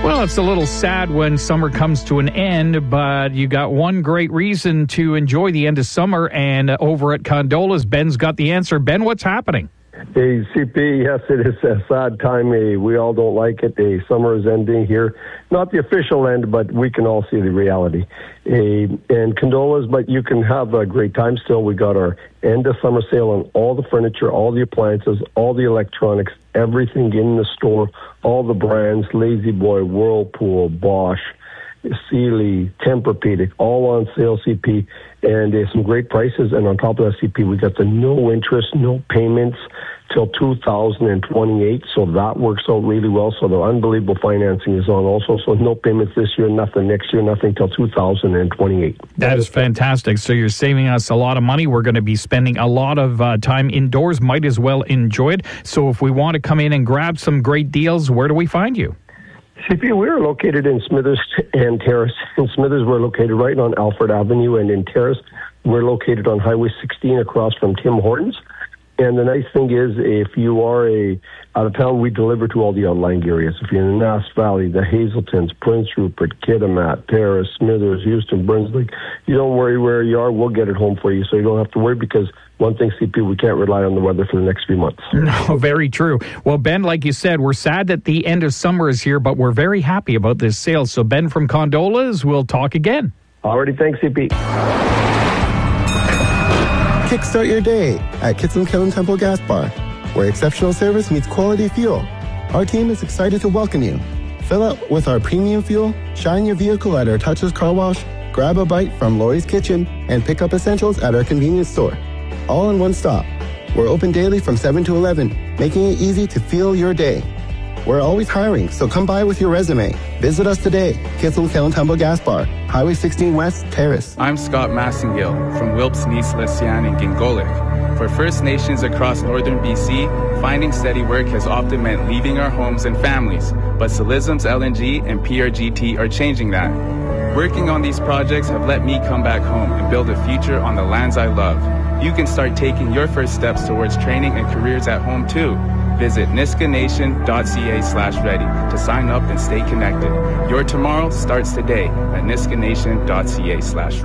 Well, it's a little sad when summer comes to an end, but you got one great reason to enjoy the end of summer, and over at Condolas, Ben's got the answer. Ben, what's happening? Hey, CP, yes, it is a sad time. We all don't like it. Summer is ending here. Not the official end, but we can all see the reality. And Condolas, but you can have a great time still. We got our end of summer sale on all the furniture, all the appliances, all the electronics, everything in the store, all the brands, La-Z-Boy, Whirlpool, Bosch, Sealy, Tempur-Pedic, all on sale, CP, and some great prices. And on top of that, CP, we got the no interest, no payments till 2028, so that works out really well. So the unbelievable financing is on also, so no payments this year, nothing next year, nothing till 2028. That is fantastic. So you're saving us a lot of money. We're going to be spending a lot of time indoors. Might as well enjoy it. So if we want to come in and grab some great deals, where do we find you? CP, we're located in Smithers and Terrace. In Smithers, we're located right on Alfred Avenue, and in Terrace, we're located on Highway 16 across from Tim Hortons. And the nice thing is, if you are out of town, we deliver to all the outlying areas. If you're in the Nass Valley, the Hazeltons, Prince Rupert, Kitimat, Terrace, Smithers, Houston, Brunswick, you don't worry where you are. We'll get it home for you, so you don't have to worry, because one thing, CP, we can't rely on the weather for the next few months. No, very true. Well, Ben, like you said, we're sad that the end of summer is here, but we're very happy about this sale. So Ben from Condolas, we'll talk again. Alrighty, thanks, CP. Kickstart your day at Kitson Kiln Temple Gas Bar, where exceptional service meets quality fuel. Our team is excited to welcome you. Fill up with our premium fuel, shine your vehicle at our touchless car wash, grab a bite from Lori's Kitchen, and pick up essentials at our convenience store. All in one stop. We're open daily from 7 to 11, making it easy to fuel your day. We're always hiring, so come by with your resume. Visit us today, Kitson Kiln Temple Gas Bar, Highway 16 West, Terrace. I'm Scott Massengill from Wilpes, Nice, Lesian, and Gingolik. For First Nations across northern BC, finding steady work has often meant leaving our homes and families, but Solism's LNG and PRGT are changing that. Working on these projects have let me come back home and build a future on the lands I love. You can start taking your first steps towards training and careers at home too. Visit niskanation.ca/ready to sign up and stay connected. Your tomorrow starts today at niskanation.ca/ready.